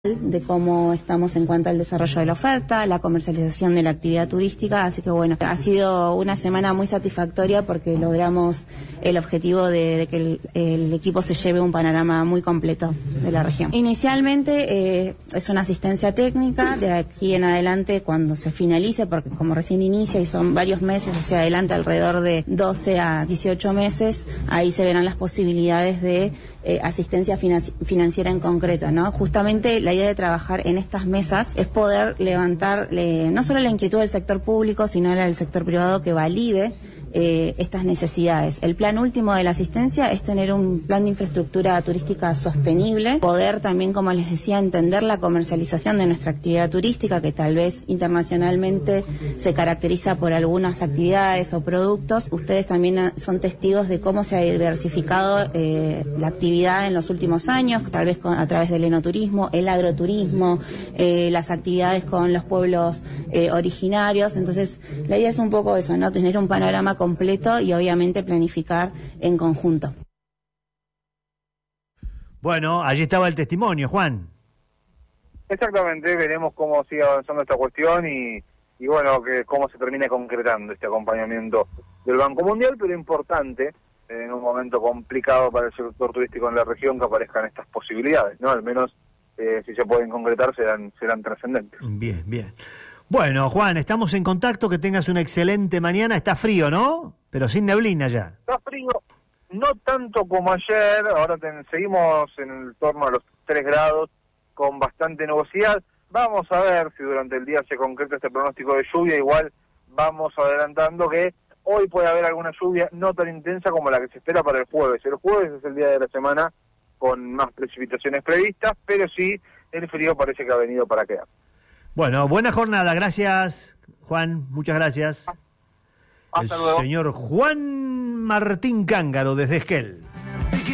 de cómo estamos en cuanto al desarrollo de la oferta, la comercialización de la actividad turística, así que bueno, ha sido una semana muy satisfactoria porque logramos el objetivo de que el equipo se lleve un panorama muy completo de la región. Inicialmente es una asistencia técnica, de aquí en adelante cuando se finalice, porque como recién inicia y son varios meses hacia adelante, alrededor de 12 a 18 meses, ahí se verán las posibilidades de asistencia financiera en concreto, ¿no? Justamente la idea de trabajar en estas mesas es poder levantar no solo la inquietud del sector público, sino la del sector privado que valide estas necesidades. El plan último de la asistencia es tener un plan de infraestructura turística sostenible, poder también, como les decía, entender la comercialización de nuestra actividad turística, que tal vez internacionalmente se caracteriza por algunas actividades o productos. Ustedes también son testigos de cómo se ha diversificado la actividad en los últimos años, tal vez a través del enoturismo, el agroturismo, las actividades con los pueblos originarios. Entonces, la idea es un poco eso, ¿no? Tener un panorama completo y obviamente planificar en conjunto. Bueno, allí estaba el testimonio, Juan. Exactamente, veremos cómo sigue avanzando esta cuestión y bueno, cómo se termina concretando este acompañamiento del Banco Mundial, pero importante en un momento complicado para el sector turístico en la región que aparezcan estas posibilidades, ¿no? Al menos si se pueden concretar serán trascendentes. Bien, bien. Bueno, Juan, estamos en contacto, que tengas una excelente mañana. Está frío, ¿no? Pero sin neblina ya. Está frío, no tanto como ayer, ahora seguimos en el torno a los 3 grados, con bastante nubosidad. Vamos a ver si durante el día se concreta este pronóstico de lluvia. Igual vamos adelantando que hoy puede haber alguna lluvia no tan intensa como la que se espera para el jueves. El jueves es el día de la semana con más precipitaciones previstas, pero sí, el frío parece que ha venido para quedar. Bueno, buena jornada, gracias, Juan, muchas gracias. Hasta luego. Señor Juan Martín Cángaro, desde Esquel.